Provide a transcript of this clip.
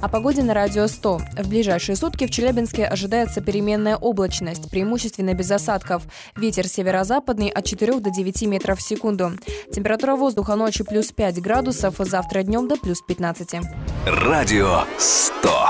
О погоде на Радио 100. В ближайшие сутки в Челябинске ожидается переменная облачность, преимущественно без осадков. Ветер северо-западный от 4 до 9 метров в секунду. Температура воздуха ночью плюс 5 градусов, завтра днем до плюс 15. Радио 100.